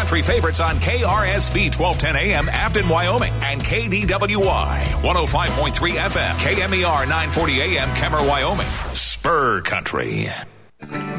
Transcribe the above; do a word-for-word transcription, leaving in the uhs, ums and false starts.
country favorites on K R S V twelve ten A M Afton, Wyoming, and K D W Y one oh five point three F M, K M E R nine forty A M Kemmer, Wyoming. Spur Country.